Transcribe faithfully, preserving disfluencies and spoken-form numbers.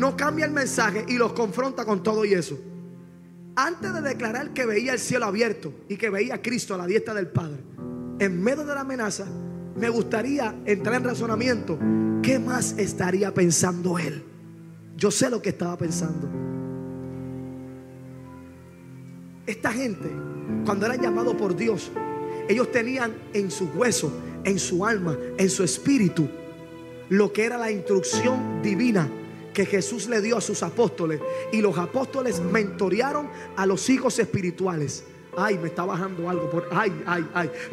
no cambia el mensaje y los confronta con todo y eso. Antes de declarar que veía el cielo abierto y que veía a Cristo a la diestra del Padre, en medio de la amenaza, me gustaría entrar en razonamiento. ¿Qué más estaría pensando él? Yo sé lo que estaba pensando. Esta gente, cuando eran llamados por Dios, ellos tenían en su hueso, en su alma, en su espíritu, lo que era la instrucción divina que Jesús le dio a sus apóstoles. Y los apóstoles mentorearon a los hijos espirituales. Ay, me está bajando algo por, ay, ay, ay.